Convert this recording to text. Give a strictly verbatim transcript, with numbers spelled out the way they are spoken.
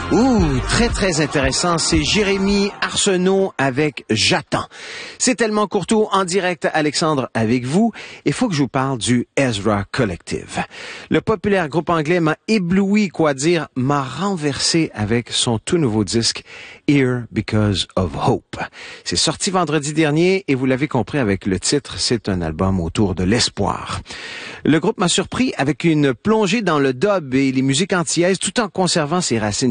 Ouh, très très intéressant, c'est Jérémy Arsenault avec J'attends. C'est tellement Courteau en direct, Alexandre, avec vous. Il faut que je vous parle du Ezra Collective. Le populaire groupe anglais m'a ébloui, quoi dire, m'a renversé avec son tout nouveau disque Here Because of Hope. C'est sorti vendredi dernier et vous l'avez compris avec le titre, c'est un album autour de l'espoir. Le groupe m'a surpris avec une plongée dans le dub et les musiques antillaises tout en conservant ses racines